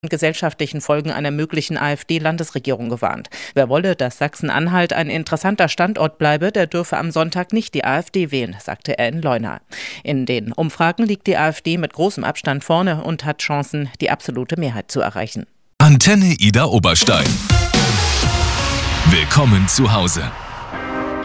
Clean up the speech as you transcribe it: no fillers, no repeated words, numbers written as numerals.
gesellschaftlichen Folgen einer möglichen AfD-Landesregierung gewarnt. Wer wolle, dass Sachsen-Anhalt ein interessanter Standort bleibe, der dürfe am Sonntag nicht die AfD wählen, sagte er in Leuna. In den Umfragen liegt die AfD mit großem Abstand vorne und hat Chancen, die absolute Mehrheit zu erreichen. Antenne Idar Oberstein. Willkommen zu Hause.